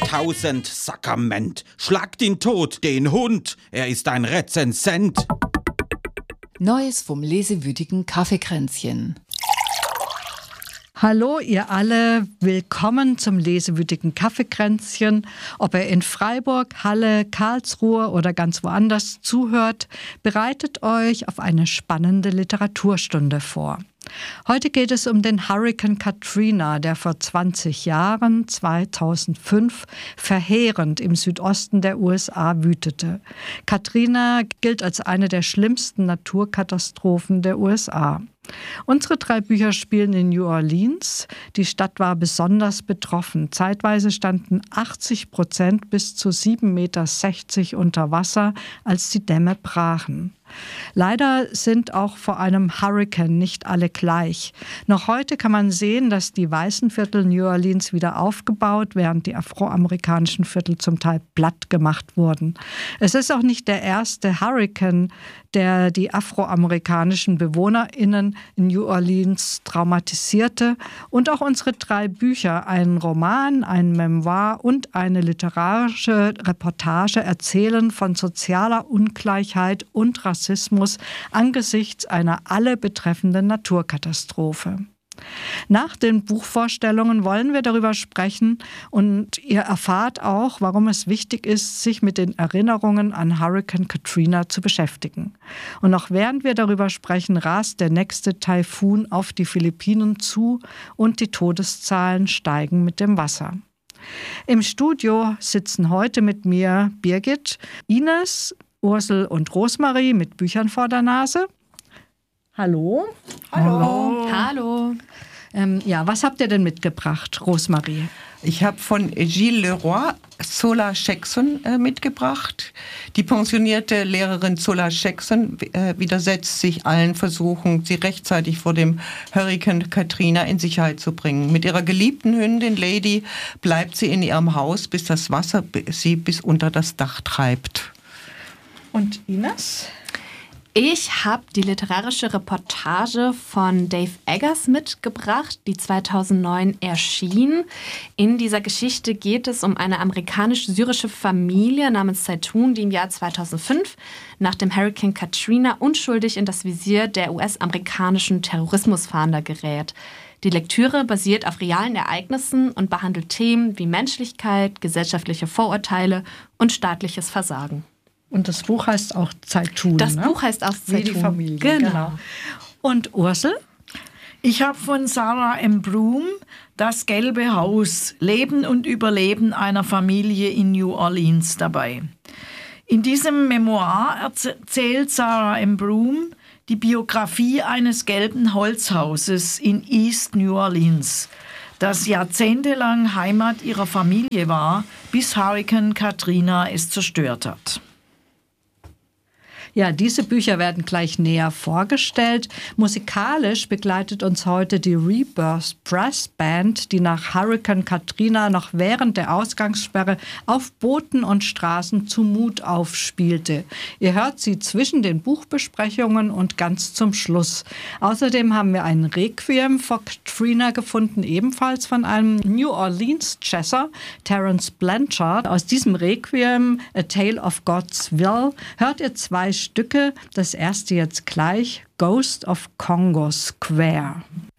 1000 Sakrament. Schlagt ihn tot, den Hund. Er ist ein Rezensent. Neues vom lesewütigen Kaffeekränzchen. Hallo ihr alle, willkommen zum lesewütigen Kaffeekränzchen. Ob ihr in Freiburg, Halle, Karlsruhe oder ganz woanders zuhört, bereitet euch auf eine spannende Literaturstunde vor. Heute geht es um den Hurrikan Katrina, der vor 20 Jahren, 2005, verheerend im Südosten der USA wütete. Katrina gilt als eine der schlimmsten Naturkatastrophen der USA. Unsere 3 Bücher spielen in New Orleans. Die Stadt war besonders betroffen. Zeitweise standen 80% bis zu 7,60 Meter unter Wasser, als die Dämme brachen. Leider sind auch vor einem Hurrikan nicht alle gleich. Noch heute kann man sehen, dass die weißen Viertel New Orleans wieder aufgebaut, während die afroamerikanischen Viertel zum Teil platt gemacht wurden. Es ist auch nicht der erste Hurrikan, der die afroamerikanischen BewohnerInnen in New Orleans traumatisierte. Und auch unsere 3 Bücher, ein Roman, ein Memoir und eine literarische Reportage erzählen von sozialer Ungleichheit und Rassismus angesichts einer alle betreffenden Naturkatastrophe. Nach den Buchvorstellungen wollen wir darüber sprechen und ihr erfahrt auch, warum es wichtig ist, sich mit den Erinnerungen an Hurrikan Katrina zu beschäftigen. Und noch während wir darüber sprechen, rast der nächste Taifun auf die Philippinen zu und die Todeszahlen steigen mit dem Wasser. Im Studio sitzen heute mit mir Birgit, Ines, Ursel und Rosmarie mit Büchern vor der Nase. Hallo. Hallo. Hallo. Ja, was habt ihr denn mitgebracht, Rosmarie? Ich habe von Gilles Leroy Zola Jackson mitgebracht. Die pensionierte Lehrerin Zola Jackson widersetzt sich allen Versuchen, sie rechtzeitig vor dem Hurrikan Katrina in Sicherheit zu bringen. Mit ihrer geliebten Hündin Lady bleibt sie in ihrem Haus, bis das Wasser sie bis unter das Dach treibt. Und Ines? Ich habe die literarische Reportage von Dave Eggers mitgebracht, die 2009 erschien. In dieser Geschichte geht es um eine amerikanisch-syrische Familie namens Zaytun, die im Jahr 2005 nach dem Hurrikan Katrina unschuldig in das Visier der US-amerikanischen Terrorismusfahnder gerät. Die Lektüre basiert auf realen Ereignissen und behandelt Themen wie Menschlichkeit, gesellschaftliche Vorurteile und staatliches Versagen. Und das Buch heißt auch Zaytun. Das ne? Buch heißt auch Zaytun. Wie die Familie. Genau. Und Ursel? Ich habe von Sarah M. Broom Das gelbe Haus, Leben und Überleben einer Familie in New Orleans dabei. In diesem Memoir erzählt Sarah M. Broom die Biografie eines gelben Holzhauses in East New Orleans, das jahrzehntelang Heimat ihrer Familie war, bis Hurrikan Katrina es zerstört hat. Ja, diese Bücher werden gleich näher vorgestellt. Musikalisch begleitet uns heute die Rebirth Brass Band, die nach Hurrikan Katrina noch während der Ausgangssperre auf Booten und Straßen zu Mut aufspielte. Ihr hört sie zwischen den Buchbesprechungen und ganz zum Schluss. Außerdem haben wir ein Requiem für Katrina gefunden, ebenfalls von einem New Orleans Jazzer, Terence Blanchard. Aus diesem Requiem, A Tale of God's Will, hört ihr 2 Stücke. Das erste jetzt gleich, Ghost of Congo Square.